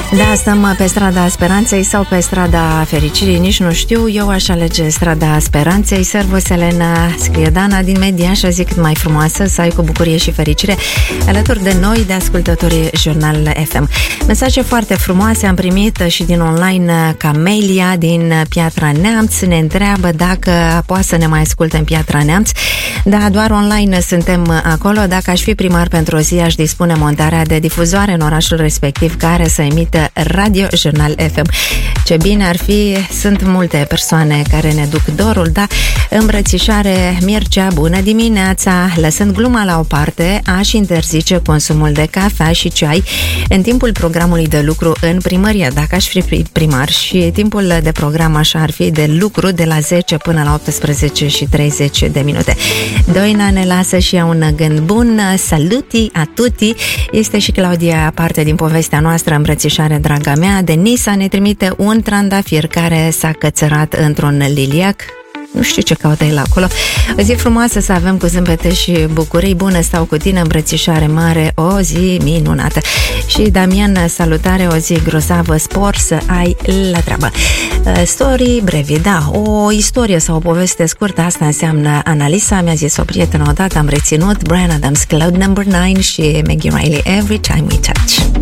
Da, stăm pe strada Speranței sau pe strada Fericirii, nici nu știu. Eu aș alege strada Speranței. Servus, Elena, scrie Dana din Mediaș, o zi cât mai frumoasă, să ai cu bucurie și fericire alături de noi, de ascultătorii Jurnal FM. Mesaje foarte frumoase am primit și din online. Camelia din Piatra Neamț ne întreabă dacă poate să ne mai asculte în Piatra Neamț. Da, doar online suntem acolo. Dacă aș fi primar pentru o zi, aș dispune montarea de difuzoare în orașul respectiv care să emită Radio Jurnal FM. Ce bine ar fi, sunt multe persoane care ne duc dorul, da? Îmbrățișare, Mircea, bună dimineața! Lăsând gluma la o parte, aș interzice consumul de cafea și ceai în timpul programului de lucru în primărie, dacă aș fi primar, și timpul de program așa ar fi de lucru de la 10 până la 18 și 30 de minute. Doina ne lasă și ea un gând bun. Saluti a tutti! Este și Claudia parte din povestea noastră, îmbrățișare, draga mea. Denisa ne trimite un trandafir care s-a cățărat într-un liliac. Nu știu ce caută el acolo. O zi frumoasă să avem, cu zâmbete și bucurii. Bună, stau cu tine, îmbrățișare mare, o zi minunată. Și Damian, salutare, o zi grozavă, spor să ai la treabă. Story brevi, da, o istorie sau o poveste scurtă, asta înseamnă Analisa. Mi-a zis o prietenă odată, am reținut Bryan Adams, Cloud Number 9 și Maggie Riley, Every Time We Touch.